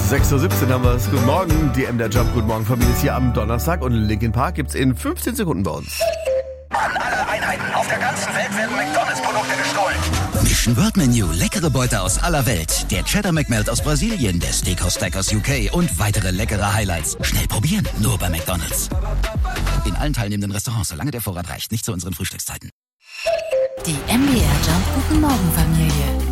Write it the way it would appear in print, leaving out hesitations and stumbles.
6:17 Uhr haben wir es. Guten Morgen, die MDR Jump. Guten Morgen, Familie ist hier am Donnerstag und Linkin Park gibt's in 15 Sekunden bei uns. An alle Einheiten auf der ganzen Welt werden McDonalds-Produkte gestohlen. Mission World Menu, leckere Beute aus aller Welt. Der Cheddar McMelt aus Brasilien, der Steakhouse Stack aus UK und weitere leckere Highlights. Schnell probieren, nur bei McDonalds. In allen teilnehmenden Restaurants, solange der Vorrat reicht, nicht zu unseren Frühstückszeiten. Die MDR Jump Guten Morgen Familie.